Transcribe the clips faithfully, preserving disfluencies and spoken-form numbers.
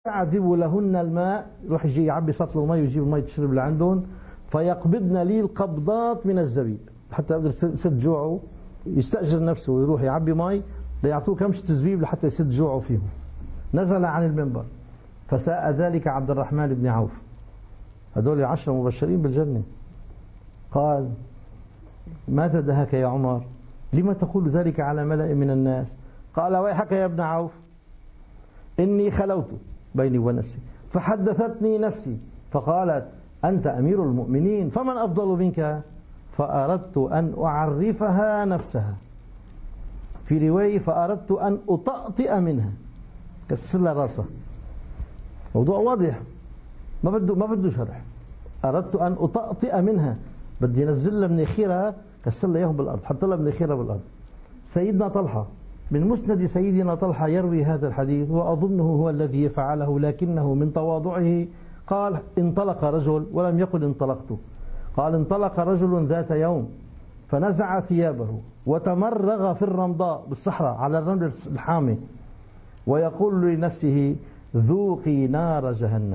أعذب لهن الماء، يروح يجي يعبي سطل المي ويجيب المي تشرب لعندهم، فيقبضن لي القبضات من الزبيب حتى يقدر يسد جوعه، يستأجر نفسه ويروح يعبي مي ليعطوه كمشة زبيب لحتى يسد جوعه فيهم. نزل عن المنبر فساء ذلك عبد الرحمن بن عوف، هذول عشرة مبشرين بالجنة. قال: ماذا دهاك يا عمر؟ لما تقول ذلك على ملأ من الناس؟ قال: ويحك يا ابن عوف، إني خلوت بيني ونفسي فحدثتني نفسي فقالت: أنت أمير المؤمنين فمن أفضل منك؟ فأردت أن أعرفها نفسها. في رواية: فأردت أن أطأطئ منها، كسر راسها. موضوع واضح، ما بده ما بده شرح. أردت أن أطأطئ منها، بدي أنزل لها مناخيرها، كسر لها إياهم بالأرض، حط لها مناخيرها بالأرض. سيدنا طلحة من مسند سيدنا طلحة يروي هذا الحديث، وأظنه هو الذي فعله، لكنه من تواضعه قال: انطلق رجل، ولم يقل انطلقت، قال: انطلق رجل ذات يوم فنزع ثيابه وتمرغ في الرمضاء بالصحراء على الرمل الحامي، ويقول لنفسه: ذوقي نار جهنم،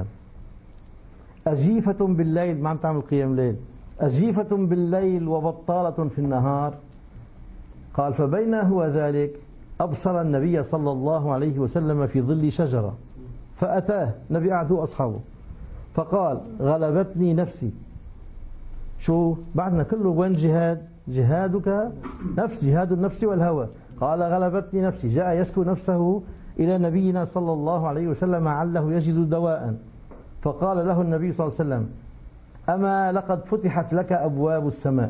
أجيفة بالليل، ما عم تعمل قيام ليل، أجيفة بالليل وبطالة في النهار. قال: فبين هو ذلك أبصر النبي صلى الله عليه وسلم في ظل شجرة، فأتاه نبي أعدو أصحابه فقال: غلبتني نفسي. شو بعدنا كله وين جهاد؟ جهادك نفس، جهاد النفس والهوى. قال: غلبتني نفسي. جاء يشكو نفسه إلى نبينا صلى الله عليه وسلم عله يجد دواء، فقال له النبي صلى الله عليه وسلم: أما لقد فتحت لك أبواب السماء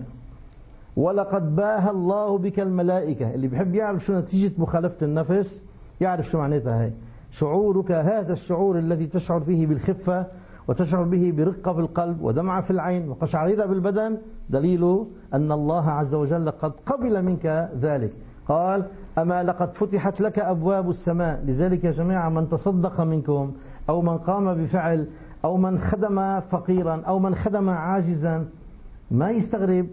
ولقد باهى الله بك الملائكة. اللي بيحب يعرف شو نتيجة مخالفة النفس يعرف شو معناتها هاي. شعورك هذا الشعور الذي تشعر فيه بالخفة وتشعر به برقة في القلب ودمعة في العين وقشعريرة بالبدن، دليل أن الله عز وجل قد قبل منك ذلك. قال: أما لقد فتحت لك أبواب السماء. لذلك يا جماعة من تصدق منكم أو من قام بفعل أو من خدم فقيرا أو من خدم عاجزا ما يستغرب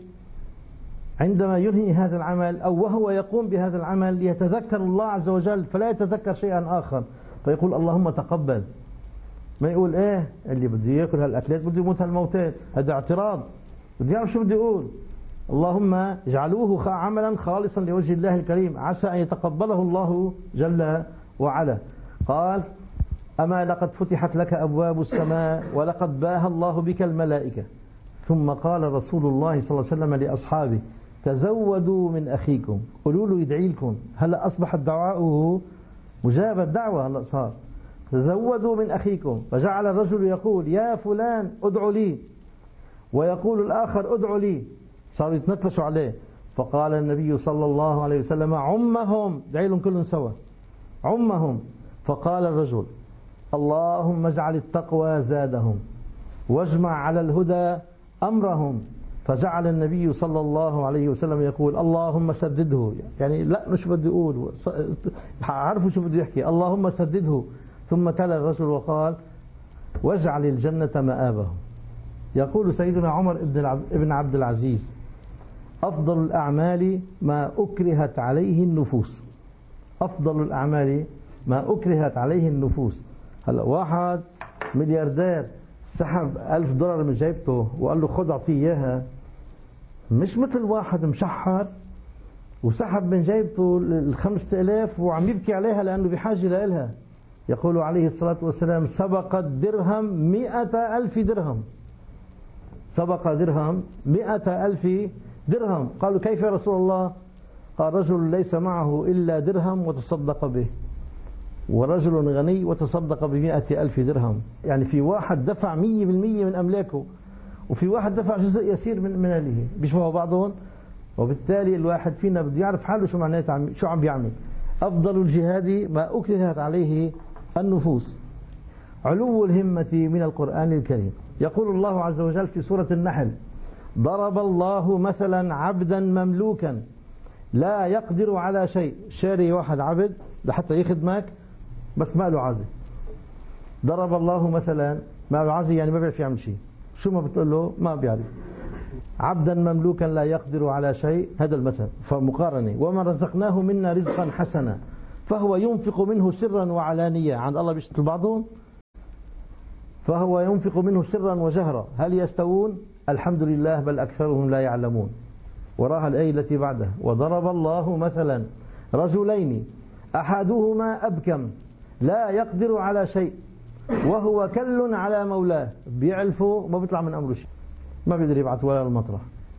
عندما ينهي هذا العمل أو وهو يقوم بهذا العمل يتذكر الله عز وجل، فلا يتذكر شيئا آخر، فيقول: اللهم تقبل. ما يقول: ايه اللي بده ياكل هالاكلات بده يموت هالموتات، هذا اعتراض، بده يعرف شو بده يقول. اللهم اجعلوه عملا خالصا لوجه الله الكريم عسى أن يتقبله الله جل وعلا. قال: أما لقد فتحت لك أبواب السماء ولقد باهى الله بك الملائكة. ثم قال رسول الله صلى الله عليه وسلم لأصحابه: تزودوا من أخيكم، قولوا له يدعي لكم. هلأ أصبحت دعاؤه مجاب الدعوة، هلأ صار تزودوا من أخيكم. فجعل الرجل يقول: يا فلان ادعوا لي، ويقول الآخر: ادعوا لي، صاروا يتنتلشوا عليه. فقال النبي صلى الله عليه وسلم: عمهم، دعي لهم كلهم سوا، عمهم. فقال الرجل: اللهم اجعل التقوى زادهم واجمع على الهدى أمرهم. فجعل النبي صلى الله عليه وسلم يقول: اللهم سدده، يعني لا مش بده يقول، عارفوا شو بده يحكي، اللهم سدده. ثم تلا الرجل وقال: واجعل الجنة مآبهم. يقول سيدنا عمر ابن عبد العزيز: أفضل الأعمال ما أكرهت عليه النفوس. أفضل الأعمال ما أكرهت عليه النفوس. هلا واحد ملياردير سحب ألف دولار من جيبته وقال له خذ أعطيه إياها، مش مثل واحد مشحر وسحب من جيبته الخمسة آلاف وعم يبكي عليها لأنه بحاجة لها. يقول عليه الصلاة والسلام: سبق الدرهم مئة ألف درهم، سبق درهم مئة ألف درهم. قالوا: كيف يا رسول الله؟ قال: رجل ليس معه إلا درهم وتصدق به، ورجل غني وتصدق بمئة ألف درهم. يعني في واحد دفع مية بالمية من أملاكه، وفي واحد دفع جزء يسير من ماله، بيشبهوا بعضهم. وبالتالي الواحد فينا بده يعرف حاله شو معناته، شو عم بيعمل. أفضل الجهاد ما أكرهت عليه النفوس. علو الهمة من القرآن الكريم. يقول الله عز وجل في سورة النحل: ضرب الله مثلا عبدا مملوكا لا يقدر على شيء. شاري واحد عبد لحتى يخدمك بس ما له عازي. ضرب الله مثلا، ما له عازي يعني ما بيعرف يعمل شيء، شو ما بتقول له ما بيعرف. عبدا مملوكا لا يقدر على شيء، هذا المثل. فمقارنة: وما رزقناه منا رزقا حسنا فهو ينفق منه سرا وعلانية. عند الله بيشتغل بعضهم فهو ينفق منه سرا وجهرا، هل يستوون؟ الحمد لله بل أكثرهم لا يعلمون. وراها الآية التي بعدها: وضرب الله مثلا رجلين أحدهما أبكم لا يقدر على شيء وهو كل على مولاه، بيعلفه ما بيطلع من أمره شيء، ما بيقدر يبعث ولا المطرح،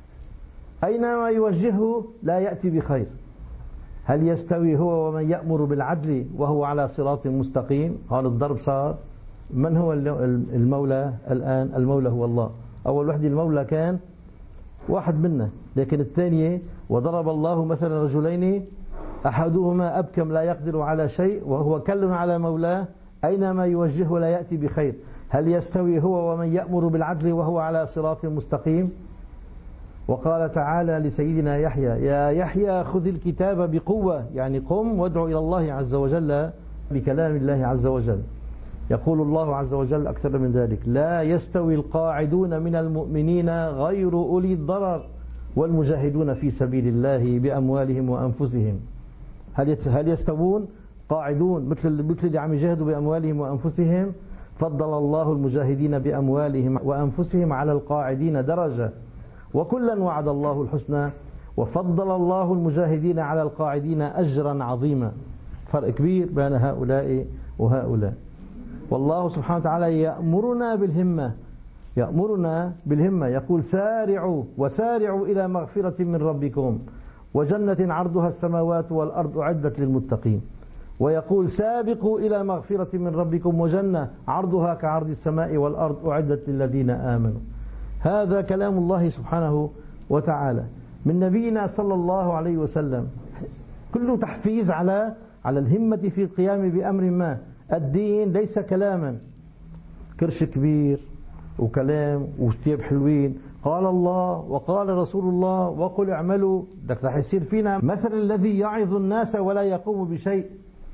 أينما يوجهه لا يأتي بخير، هل يستوي هو ومن يأمر بالعدل وهو على صراط مستقيم؟ هذا الضرب صار. من هو المولى الآن؟ المولى هو الله. أول وحدة المولى كان واحد منا، لكن الثانية وضرب الله مثلا رجلين أحدهما أبكم لا يقدر على شيء وهو كل على مولاه أينما يوجهه لا يأتي بخير، هل يستوي هو ومن يأمر بالعدل وهو على صراط مستقيم؟ وقال تعالى لسيدنا يحيى: يا يحيى خذ الكتاب بقوة، يعني قم وادعو إلى الله عز وجل بكلام الله عز وجل. يقول الله عز وجل أكثر من ذلك: لا يستوي القاعدون من المؤمنين غير أولي الضرر والمجاهدون في سبيل الله بأموالهم وأنفسهم. هل يستوون؟ قاعدون مثل مثل اللي عم يجاهدوا بأموالهم وأنفسهم. فضل الله المجاهدين بأموالهم وأنفسهم على القاعدين درجة، وكلا وعد الله الحسنى، وفضل الله المجاهدين على القاعدين أجرا عظيما. فرق كبير بين هؤلاء وهؤلاء. والله سبحانه وتعالى يأمرنا بالهمة، يأمرنا بالهمة، يقول: سارعوا وسارعوا إلى مغفرة من ربكم وجنة عرضها السماوات والأرض أعدت للمتقين. ويقول: سابقوا إلى مغفرة من ربكم وجنة عرضها كعرض السماء والأرض أعدت للذين آمنوا. هذا كلام الله سبحانه وتعالى من نبينا صلى الله عليه وسلم، كله تحفيز على على الهمة في القيام بأمر ما. الدين ليس كلاما، كرش كبير وكلام وكتاب حلوين، قال الله وقال رسول الله وقل اعملوا. بدك رح يصير فينا مثل الذي يعظ الناس ولا يقوم بشيء.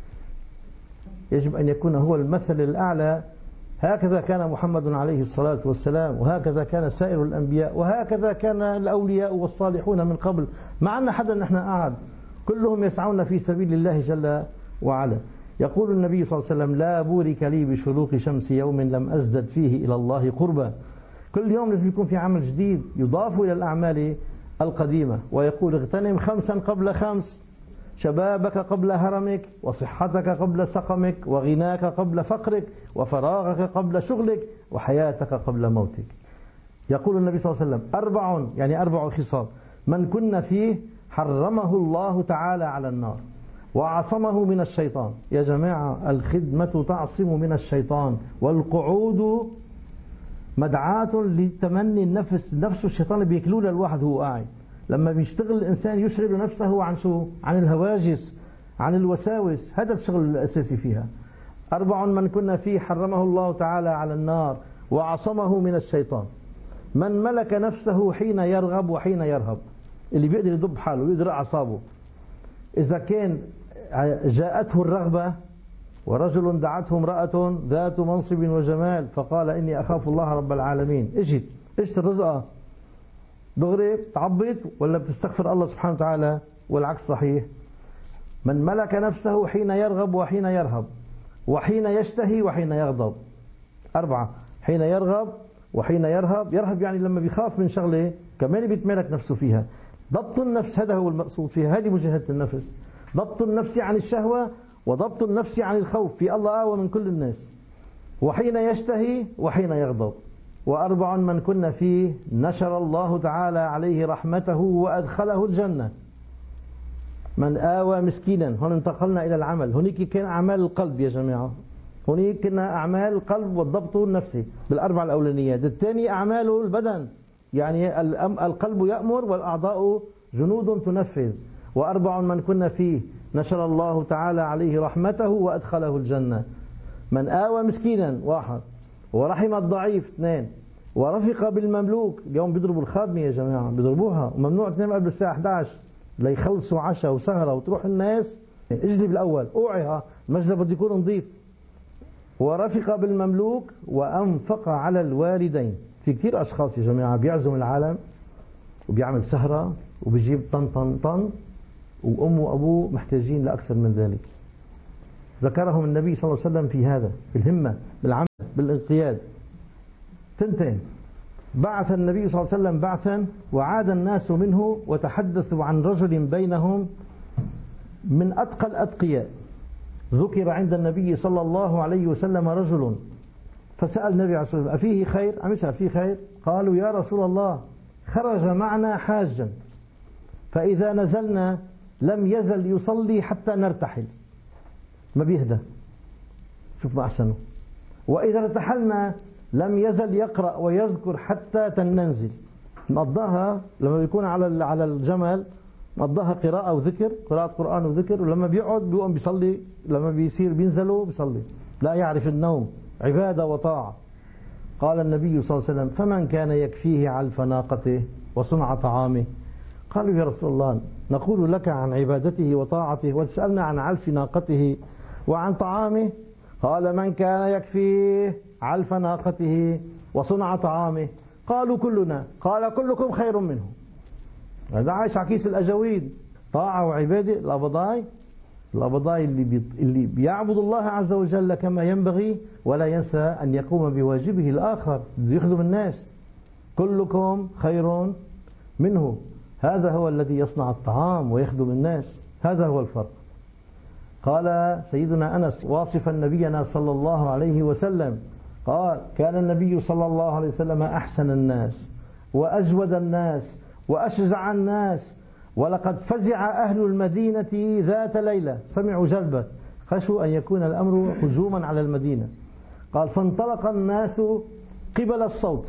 يجب أن يكون هو المثل الأعلى. هكذا كان محمد عليه الصلاة والسلام، وهكذا كان سائر الأنبياء، وهكذا كان الأولياء والصالحون من قبل. ما عندنا حدا نحن قاعد، كلهم يسعون في سبيل الله جل وعلا. يقول النبي صلى الله عليه وسلم: لا بورك لي بشروق شمس يوم لم أزدد فيه إلى الله قربا. كل يوم لازم يكون في عمل جديد يضاف إلى الأعمال القديمة. ويقول: اغتنم خمسا قبل خمس، شبابك قبل هرمك، وصحتك قبل سقمك، وغناك قبل فقرك، وفراغك قبل شغلك، وحياتك قبل موتك. يقول النبي صلى الله عليه وسلم: أربع، يعني أربع خصال، من كن فيه حرمه الله تعالى على النار وعصمه من الشيطان. يا جماعة، الخدمة تعصم من الشيطان، والقعود مدعاة لتمني النفس. نفسه الشيطان بيكلوه للواحد هو قاعد. لما بيشتغل الإنسان يشغل نفسه عن شو؟ عن الهواجس، عن الوساوس. هذا الشغل الأساسي فيها. أربع من كنا فيه حرمه الله تعالى على النار وعصمه من الشيطان: من ملك نفسه حين يرغب وحين يرهب، اللي بيقدر يضب حاله ويقدر أعصابه. إذا كان جاءته الرغبة، ورجل دعته امرأة ذات منصب وجمال فقال: إني أخاف الله رب العالمين، اجت اجت الرزقة دغري تعبط ولا بتستغفر الله سبحانه وتعالى؟ والعكس صحيح. من ملك نفسه حين يرغب وحين يرهب، وحين يشتهي وحين يغضب. أربعة: حين يرغب وحين يرهب. يرهب يعني لما بيخاف من شغلة كمان بيتملك نفسه فيها. ضبط النفس هذا هو المقصود فيها، هذه مجاهدة النفس. ضبط النفس عن الشهوة وضبط النفس عن الخوف، في الله أقوى من كل الناس. وحين يشتهي وحين يغضب. وأربع من كنا فيه نشر الله تعالى عليه رحمته وأدخله الجنة: من آوى مسكينا. هون انتقلنا إلى العمل. هناك كان أعمال القلب يا جماعة، هناك كنا أعمال القلب والضبط النفسي بالأربع الأولانيات. الثاني أعمال البدن، يعني القلب يأمر والأعضاء جنود تنفذ. وأربع من كنا فيه نشر الله تعالى عليه رحمته وأدخله الجنة: من آوى مسكينا واحد، ورحم الضعيف اثنين، ورفق بالمملوك. اليوم بيضربوا الخادمة يا جماعة، بيضربوها، وممنوع تنام قبل الساعة إحدى عشر ليخلصوا عشاء وسهرة وتروح الناس. اجلب الأول، اوعها، المجلس بده يكون نظيف. ورفق بالمملوك وأنفق على الوالدين. في كثير أشخاص يا جماعة بيعزم العالم وبيعمل سهرة وبيجيب طن طن طن، وأمه وأبوه محتاجين لأكثر من ذلك. ذكرهم النبي صلى الله عليه وسلم في هذا، في الهمة، بالعمل، بالانقياد. تنتين. بعث النبي صلى الله عليه وسلم بعثا وعاد الناس منه وتحدثوا عن رجل بينهم من أتقى الأتقياء. ذكر عند النبي صلى الله عليه وسلم رجل فسأل النبي عليه الصلاة والسلام أفيه خير؟ أم يسأل فيه خير؟ قالوا يا رسول الله خرج معنا حاجا فإذا نزلنا لم يزل يصلي حتى نرتحل، ما بيهدى، شوف ما أحسنه. وإذا ارتحلنا لم يزل يقرأ ويذكر حتى ننزل. مقضاها لما بيكون على على الجمل مقضاها قراءة وذكر، قراءة قرآن وذكر، ولما بيقعد بيقوم بيصلي، لما بيصير بينزلوا بيصلي، لا يعرف النوم، عبادة وطاعة. قال النبي صلى الله عليه وسلم فمن كان يكفيه علف ناقته وصنع طعامه؟ قالوا يا رسول الله نقول لك عن عبادته وطاعته وتسألنا عن علف ناقته وعن طعامه؟ قال من كان يكفيه علف ناقته وصنع طعامه؟ قالوا كلنا. قال كلكم خير منه. هذا عايش عكيس الأجاويد، طاعة وعبادة. الأبضاي الأبضاي اللي, بي... اللي بيعبد الله عز وجل كما ينبغي ولا ينسى أن يقوم بواجبه الآخر، يخدم الناس. كلكم خير منه، هذا هو الذي يصنع الطعام ويخدم الناس، هذا هو الفرق. قال سيدنا أنس واصفا نبينا صلى الله عليه وسلم قال كان النبي صلى الله عليه وسلم أحسن الناس وأجود الناس وأشجع الناس، ولقد فزع أهل المدينة ذات ليلة سمعوا جلبة خشوا أن يكون الأمر هجوما على المدينة. قال فانطلق الناس قبل الصوت،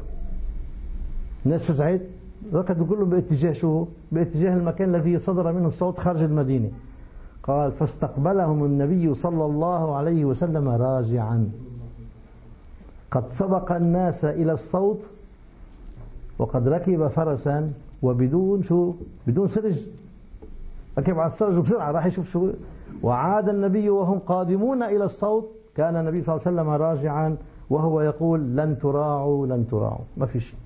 الناس فزعت ركضوا كلهم باتجاه شو؟ باتجاه المكان الذي صدر منه الصوت خارج المدينة. قال فاستقبلهم النبي صلى الله عليه وسلم راجعا، قد سبق الناس إلى الصوت وقد ركب فرسا وبدون شو؟ بدون سرج، ركب على السرج وبسرعة راح يشوف شو. وعاد النبي وهم قادمون إلى الصوت، كان النبي صلى الله عليه وسلم راجعا وهو يقول لن تراعوا لن تراعوا، ما في شيء.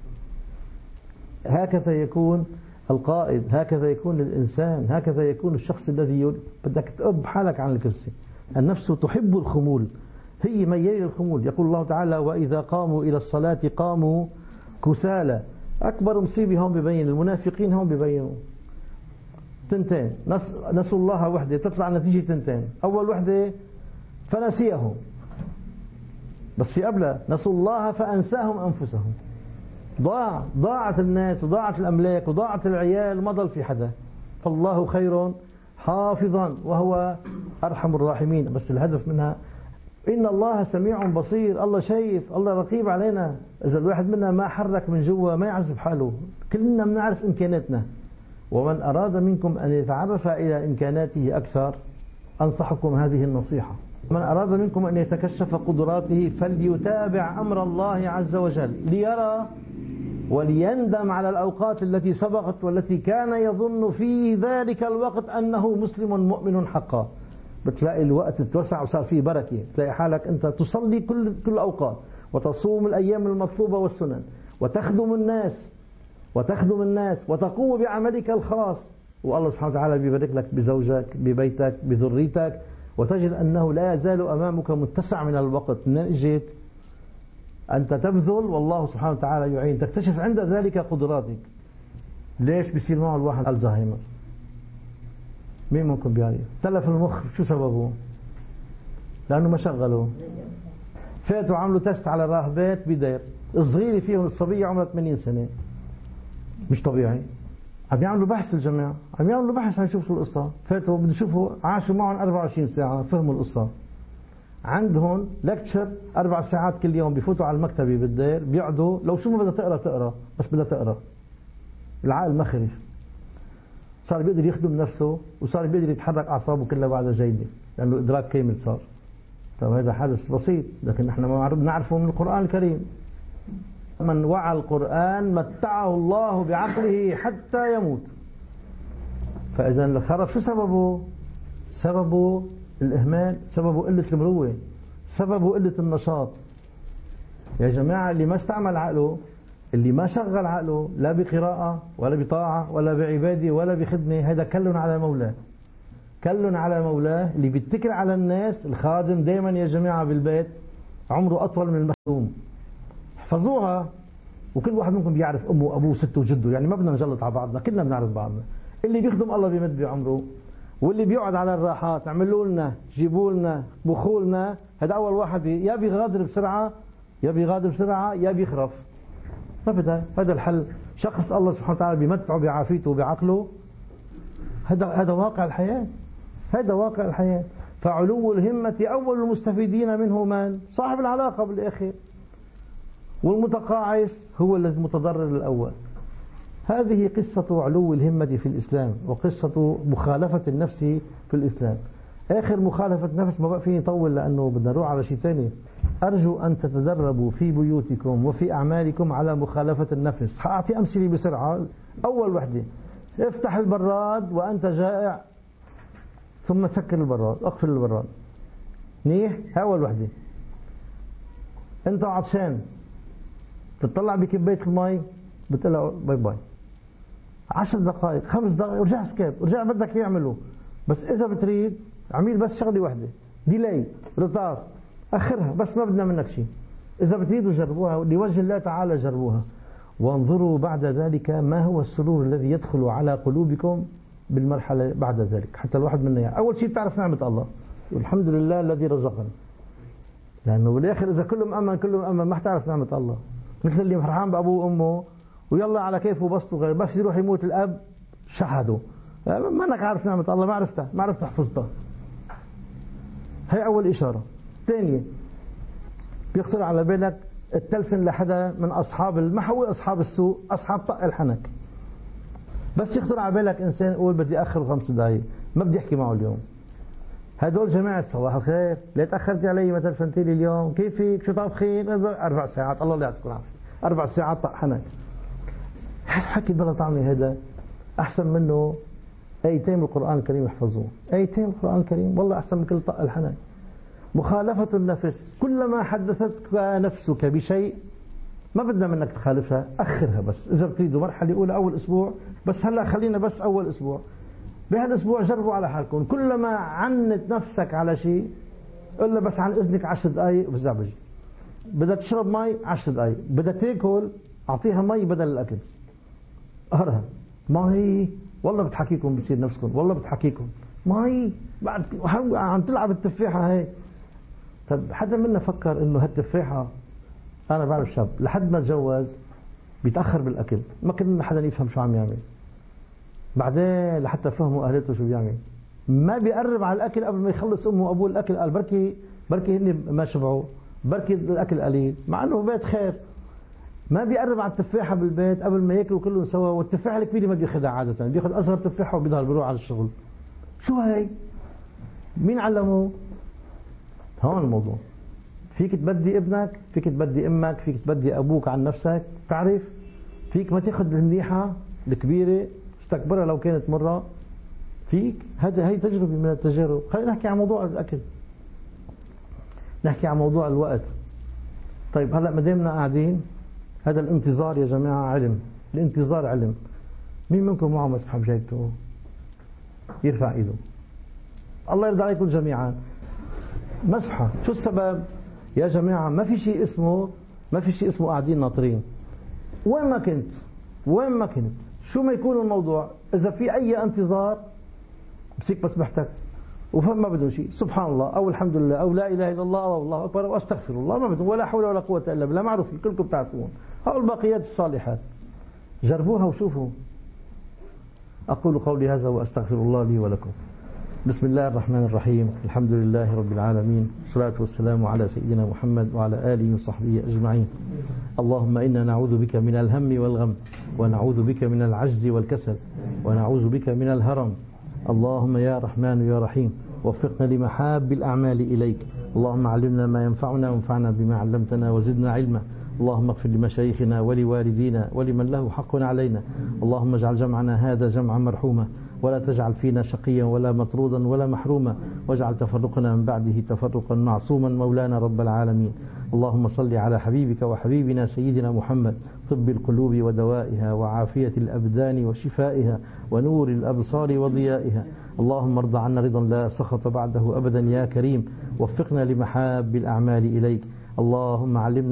هكذا يكون القائد، هكذا يكون الإنسان، هكذا يكون الشخص الذي يقول بدك تقب حالك عن الكرسي. النفس تحب الخمول، هي ميال الخمول. يقول الله تعالى وإذا قاموا إلى الصلاة قاموا كسالى. أكبر مصيبة هم ببين المنافقين، هم ببينوا تنتين، نسوا الله وحده، تطلع نتيجة تنتين. أول وحده فنسيهم، بس في قبلها نسوا الله فأنساهم أنفسهم. ضاع ضاعت الناس وضاعت الأملاك وضاعت العيال وما ضل في حدا. فالله خير حافظا وهو أرحم الراحمين. بس الهدف منها إن الله سميع بصير، الله شايف، الله رقيب علينا. إذا الواحد منا ما حرك من جوا ما يعذب حاله. كلنا بنعرف إمكاناتنا. ومن أراد منكم أن يتعرف إلى إمكاناته أكثر أنصحكم هذه النصيحة: من أراد منكم أن يتكشف قدراته فليتابع أمر الله عز وجل ليرى وليندم على الأوقات التي سبقت والتي كان يظن في ذلك الوقت أنه مسلم مؤمن حقا. بتلاقي الوقت اتوسع وصار فيه بركة، تلاقي حالك أنت تصلي كل كل الأوقات وتصوم الأيام المطلوبة والسنن وتخدم الناس وتخدم الناس وتقوم بعملك الخاص، والله سبحانه وتعالى بيبارك لك بزوجك ببيتك بذريتك، وتجد أنه لا يزال أمامك متسع من الوقت. من اجيت أنت تبذل والله سبحانه وتعالى يعين، تكتشف عند ذلك قدراتك. ليش بيصير معه الواحد الزهايمر؟ مين ممكن بيعرف؟ تلف المخ، شو سببه؟ لأنه ما شغله. فاتوا عملوا تست على راهبات بدير الصغيرة فيهم الصبية عمرها ثمانين سنة، مش طبيعي. عم يعملوا بحث الجماعة، عم يعملوا بحث عم يشوفوا القصة. فاتوا بده يشوفوا، عاشوا معهم أربعة وعشرين ساعة، فهموا القصة. عندهم لكتشر أربع ساعات كل يوم، بيفوتوا على المكتبة بالدير بيقعدوا، لو شو ما بدها تقرأ تقرأ، بس بدها تقرأ. العقل مخرف، صار بيقدر يخدم نفسه وصار بيقدر يتحرك أعصابه كلها بعد جيدة لأنه إدراك كامل صار. طيب هذا حدث بسيط، لكن نحن ما نعرفه من القرآن الكريم. من وعى القرآن متعه الله بعقله حتى يموت. فإذا الخرف شو سببه؟ سببه الإهمال، سببه قلة المروة، سببه قلة النشاط. يا جماعة اللي ما استعمل عقله، اللي ما شغل عقله لا بقراءة ولا بطاعة ولا بعبادة ولا بخدمة، هذا كل على مولاه، كل على مولاه. اللي بيتكل على الناس، الخادم دائما يا جماعة بالبيت عمره أطول من المخدوم. احفظوها. وكل واحد منكم بيعرف أمه وأبوه وسته وجده، يعني ما بدنا نجلط على بعضنا، كلنا بنعرف بعضنا. اللي بيخدم الله بيمد بعمره، واللي بيقعد على الراحات اعملوا لنا جيبوا لنا بخوا لنا، هذا أول واحد يا بيغادر بسرعة يا بيغادر بسرعة يا بيخرف. ما بدها، هذا الحل. شخص الله سبحانه وتعالى بيمتعه بعافيته وبعقله، هذا هذا واقع الحياة، هذا واقع الحياة. فعلو الهمة أول المستفيدين منه من؟ صاحب العلاقة بالآخر، والمتقاعس هو المتضرر الأول. هذه قصة علو الهمة في الإسلام، وقصة مخالفة النفس في الإسلام. آخر مخالفة نفس، ما بقى فيني طول لأنه بدنا نروح على شيء ثاني. أرجو أن تتدربوا في بيوتكم وفي أعمالكم على مخالفة النفس. حأعطي أمثلة بسرعة. أول وحدة، افتح البراد وأنت جائع ثم سكر البراد، اقفل البراد. منيح؟ أول وحدة. أنت عطشان تطلع بكباية المي بتقول له باي باي. عشر دقائق خمس دقائق ورجع سكيب، ورجع بدك يعمله. بس إذا بتريد عميل بس شغلة واحدة، ديلاي رطار، أخرها، بس ما بدنا منك شيء. إذا بتريدوا جربوها لوجه الله تعالى، جربوها وانظروا بعد ذلك ما هو السرور الذي يدخل على قلوبكم بالمرحلة بعد ذلك. حتى الواحد منا يعني أول شيء بتعرف نعمة الله، والحمد لله الذي رزقنا. لأنه بالآخر إذا كله مأمن كله مأمن ما حتعرف نعمة الله. مثل اللي فرحان بأبوه وأمه ويلا على كيفه بسطه غير، بس يروح يموت الأب شحده، ما أنك عارف نعمة الله، ما عرفتها ما عرفت حفظتها. هي أول إشارة. ثانية، بيخطر على بالك التلفن لحدا من أصحاب ما هو أصحاب السوء، أصحاب طق الحنك. بس يخطر على بالك إنسان يقول بدي أخر خمس دقايق، ما بدي أحكي معه اليوم. هدول جماعة صباح الخير، ليه تأخرت علي ما تلفنتي لي اليوم؟ كيفك؟ شو طابخين؟ أربع ساعات، الله لا يعطيكم العافية، أربع ساعات طق حنك. حكي بلا طعمي. هذا أحسن منه آيتين القرآن الكريم يحفظوه، آيتين القرآن الكريم والله أحسن من كل طق الحنك. مخالفة النفس، كلما حدثتك نفسك بشيء ما بدنا منك تخالفها، أخرها. بس إذا بتريدوا مرحلة أولى أول أسبوع، بس هلأ خلينا بس أول أسبوع. بهالأسبوع جربوا على حالكم، كلما عنت نفسك على شيء إلا بس عن إذنك عشر دقايق بس بجي. بدها تشرب مي عشر دقايق، بدها تاكل أعطيها مي بدل الأكل. أهرها مي، والله بتحكيكم بصير نفسكم، والله بتحكيكم مي بعد عم تلعب التفاحة هاي. طب حدا منا فكر إنه هالتفاحة، أنا بعرف شاب لحد ما تجوز بيتأخر بالأكل، ما كنا حدا يفهم شو عم يعمل. بعدين لحتى فهموا أهلته شو بيعمل، ما بيقرب على الأكل قبل ما يخلص أمه وأبوه الأكل. قال بركي بركي هني ما شبعوا، بركي الأكل قليل، مع أنه بيت خير. ما بيقرب على التفاحة بالبيت قبل ما ياكلوا كلهم سوا. والتفاحة الكبيرة ما بياخذها عادة، بياخذ أصغر تفاحة وبيظهر بيروح على الشغل. شو هاي؟ مين علمه؟ هون الموضوع. فيك تبدي ابنك، فيك تبدي امك، فيك تبدي ابوك عن نفسك. تعرف فيك ما تاخذ المنيحة الكبيرة استكبرها لو كانت مرة فيك. هذا هي تجربة من التجارب. خلينا نحكي عن موضوع الأكل، نحكي عن موضوع الوقت. طيب هلأ ما دامنا قاعدين، هذا الانتظار يا جماعة علم، الانتظار علم. مين منكم معه مسبحة بجيبته؟ يرفع ايده. الله يرضى عليكم جميعا. مسبحة، شو السبب؟ يا جماعة ما في شيء اسمه ما في شيء اسمه قاعدين ناطرين. وين ما كنت وين ما كنت شو ما يكون الموضوع، إذا في أي انتظار بسيك مسبحتك وفهم ما بدهم شيء، سبحان الله أو الحمد لله أو لا إله إلا الله أو الله أكبر أو أستغفر الله، ما بدهم ولا حول ولا قوة إلا بالله، معروفين كلكم تعرفون. أو الباقيات الصالحات، جربوها وشوفوا. أقول قولي هذا وأستغفر الله لي ولكم. بسم الله الرحمن الرحيم، الحمد لله رب العالمين، والصلاة والسلام على سيدنا محمد وعلى آله وصحبه أجمعين. اللهم إنا نعوذ بك من الهم والغم، ونعوذ بك من العجز والكسل، ونعوذ بك من الهرم. اللهم يا رحمن يا رحيم وفقنا لمحاب الأعمال إليك. اللهم علمنا ما ينفعنا وانفعنا بما علمتنا وزدنا علما. اللهم اغفر لمشايخنا ولوالدينا ولمن له حق علينا. اللهم اجعل جمعنا هذا جمعا مرحوما، ولا تجعل فينا شقيا ولا مطرودا ولا محروما، واجعل تفرقنا من بعده تفرقا معصوما مولانا رب العالمين. اللهم صل على حبيبك وحبيبنا سيدنا محمد، طب القلوب ودوائها وعافية الأبدان وشفائها ونور الأبصار وضيائها. اللهم ارض عنا رضا لا سخط بعده أبدا يا كريم. وفقنا لمحاب الأعمال إليك. اللهم علمنا